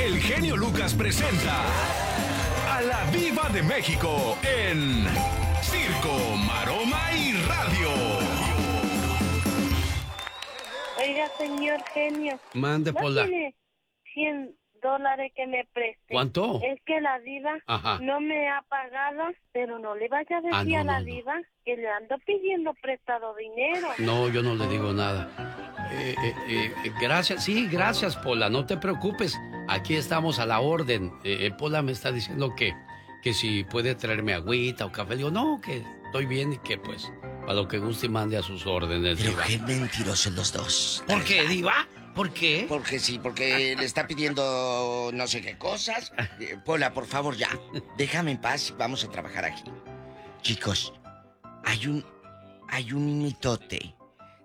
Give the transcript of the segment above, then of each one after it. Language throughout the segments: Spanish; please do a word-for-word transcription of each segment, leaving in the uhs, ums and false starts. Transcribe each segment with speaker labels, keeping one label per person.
Speaker 1: el genio Lucas presenta a la Diva de México en Circo, Maroma y Radio.
Speaker 2: Oiga, señor genio.
Speaker 3: Mande,
Speaker 2: ¿No
Speaker 3: Pola.
Speaker 2: tiene cien dólares que me preste?
Speaker 3: ¿Cuánto?
Speaker 2: Es que la diva
Speaker 3: Ajá.
Speaker 2: no me ha pagado, pero no le vaya a decir
Speaker 3: Ah, no,
Speaker 2: a la
Speaker 3: no, no.
Speaker 2: diva que le ando pidiendo prestado dinero.
Speaker 3: No, yo no le digo nada. Eh, eh, eh, gracias, sí, gracias, Pola, no te preocupes. Aquí estamos a la orden. Eh, eh, Pola me está diciendo que, que si puede traerme agüita o café. Le digo, no, que estoy bien y que pues, para lo que guste y mande a sus órdenes,
Speaker 4: Pero
Speaker 3: Diva.
Speaker 4: qué mentirosos los dos.
Speaker 3: ¿Por qué, Diva? ¿Por qué?
Speaker 4: Porque sí, porque le está pidiendo no sé qué cosas. Eh, Pola, por favor, ya. Déjame en paz y vamos a trabajar aquí. Chicos, hay un... Hay un mitote.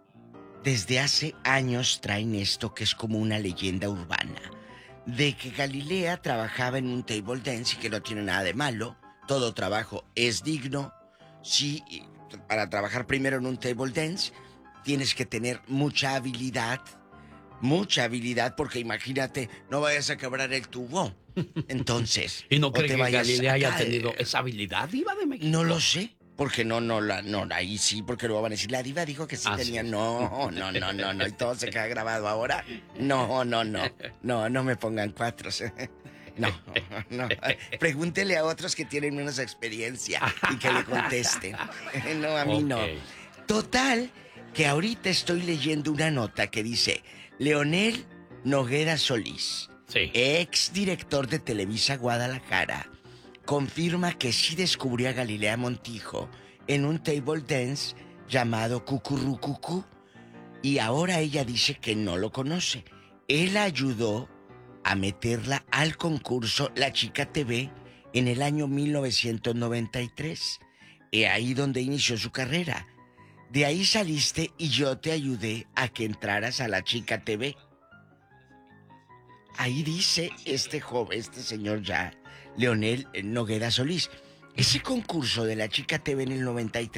Speaker 4: Desde hace años traen esto que es como una leyenda urbana. De que Galilea trabajaba en un table dance y que no tiene nada de malo. Todo trabajo es digno. Sí, para trabajar primero en un table dance tienes que tener mucha habilidad. Mucha habilidad, porque imagínate, no vayas a quebrar el tubo. Entonces.
Speaker 3: ¿Y no
Speaker 4: o
Speaker 3: cree
Speaker 4: te
Speaker 3: que
Speaker 4: vayas
Speaker 3: Galilea
Speaker 4: a
Speaker 3: haya
Speaker 4: caer.
Speaker 3: tenido esa habilidad, Diva de México?
Speaker 4: No lo sé. Porque no, no, la, no, ahí sí, porque luego van a decir, la diva dijo que sí
Speaker 3: Ah,
Speaker 4: tenía.
Speaker 3: sí.
Speaker 4: No, no, no, no, no, y todo se queda grabado ahora. No, no, no, no, no me pongan cuatros. No, no. Pregúntele a otros que tienen menos experiencia y que le contesten. No, a mí no.
Speaker 3: Ok.
Speaker 4: Total, que ahorita estoy leyendo una nota que dice, Leonel Noguera Solís,
Speaker 3: Sí.
Speaker 4: ex director de Televisa Guadalajara, confirma que sí descubrió a Galilea Montijo en un table dance llamado Cucurrucucú y ahora ella dice que no lo conoce. Él ayudó a meterla al concurso La Chica T V en el año mil novecientos noventa y tres. He ahí donde inició su carrera. De ahí saliste y yo te ayudé a que entraras a La Chica T V. Ahí dice este joven, este señor ya, Leonel Noguera Solís. Ese concurso de La Chica T V en el noventa y tres